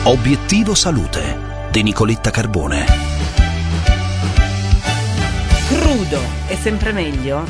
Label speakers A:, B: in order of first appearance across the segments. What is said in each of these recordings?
A: Obiettivo Salute di Nicoletta Carbone.
B: Crudo è sempre meglio?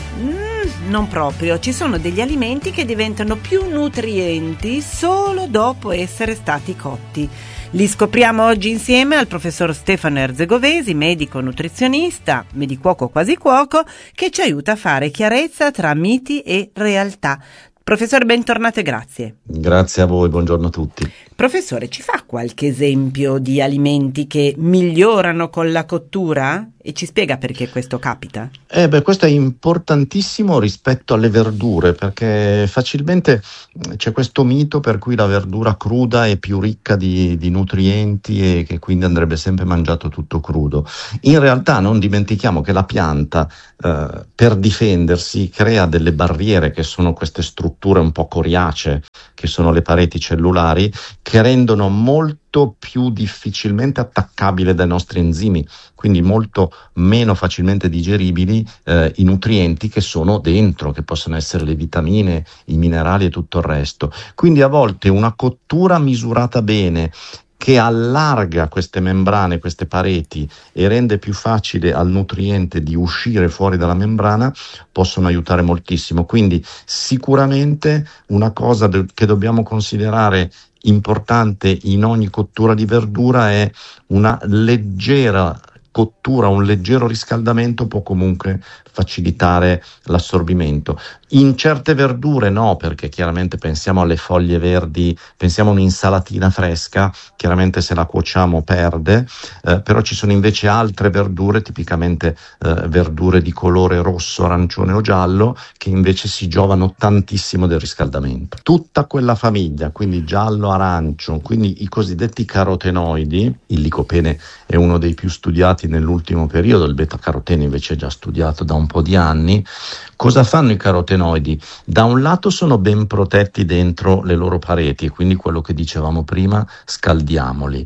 B: Non proprio. Ci sono degli alimenti che diventano più nutrienti solo dopo essere stati cotti. Li scopriamo oggi insieme al professor Stefano Erzegovesi, medico nutrizionista, medicuoco quasi cuoco, che ci aiuta a fare chiarezza tra miti e realtà. Professore, bentornato e grazie.
C: Grazie a voi, buongiorno a tutti.
B: Professore, ci fa qualche esempio di alimenti che migliorano con la cottura? E ci spiega perché questo capita?
C: Questo è importantissimo rispetto alle verdure, perché facilmente c'è questo mito per cui la verdura cruda è più ricca di nutrienti e che quindi andrebbe sempre mangiato tutto crudo. In realtà non dimentichiamo che la pianta per difendersi crea delle barriere che sono queste strutture un po' coriacee, che sono le pareti cellulari, che rendono molto più difficilmente attaccabile dai nostri enzimi, quindi molto meno facilmente digeribili i nutrienti che sono dentro, che possono essere le vitamine, i minerali e tutto il resto. Quindi a volte una cottura misurata bene, che allarga queste membrane, queste pareti e rende più facile al nutriente di uscire fuori dalla membrana, possono aiutare moltissimo. Quindi sicuramente una cosa che dobbiamo considerare importante in ogni cottura di verdura è una leggera cottura, un leggero riscaldamento può comunque facilitare l'assorbimento. In certe verdure no, perché chiaramente pensiamo alle foglie verdi, pensiamo a un'insalatina fresca, chiaramente se la cuociamo perde, però ci sono invece altre verdure, tipicamente verdure di colore rosso, arancione o giallo, che invece si giovano tantissimo del riscaldamento. Tutta quella famiglia, quindi giallo, arancio, quindi i cosiddetti carotenoidi, il licopene è uno dei più studiati nell'ultimo periodo, il beta-carotene invece è già studiato da un po' di anni. Cosa fanno i carotenoidi? Da un lato sono ben protetti dentro le loro pareti e quindi quello che dicevamo prima, scaldiamoli.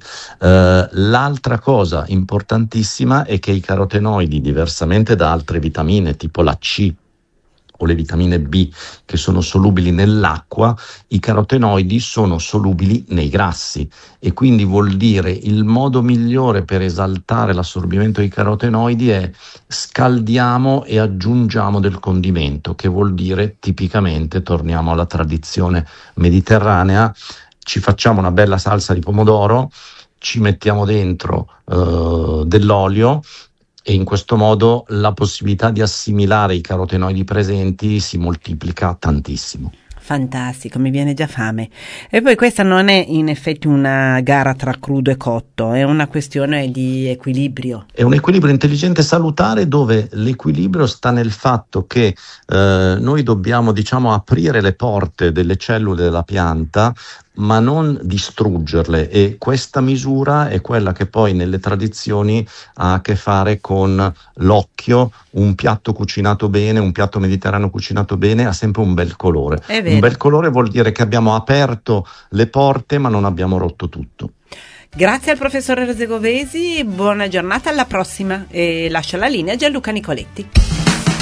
C: L'altra cosa importantissima è che i carotenoidi, diversamente da altre vitamine tipo la C o le vitamine B che sono solubili nell'acqua, i carotenoidi sono solubili nei grassi e quindi vuol dire il modo migliore per esaltare l'assorbimento dei carotenoidi è scaldiamo e aggiungiamo del condimento, che vuol dire tipicamente, torniamo alla tradizione mediterranea, ci facciamo una bella salsa di pomodoro, ci mettiamo dentro dell'olio e in questo modo la possibilità di assimilare i carotenoidi presenti si moltiplica tantissimo.
B: Fantastico, mi viene già fame. E poi questa non è in effetti una gara tra crudo e cotto, è una questione di equilibrio.
C: È un equilibrio intelligente e salutare, dove l'equilibrio sta nel fatto che noi dobbiamo, aprire le porte delle cellule della pianta, ma non distruggerle, e questa misura è quella che poi nelle tradizioni ha a che fare con l'occhio. Un piatto cucinato bene, un piatto mediterraneo cucinato bene ha sempre un bel colore. Un bel colore vuol dire che abbiamo aperto le porte ma non abbiamo rotto tutto.
B: Grazie al professor Erzegovesi, buona giornata, alla prossima, e lascio la linea a Gianluca Nicoletti.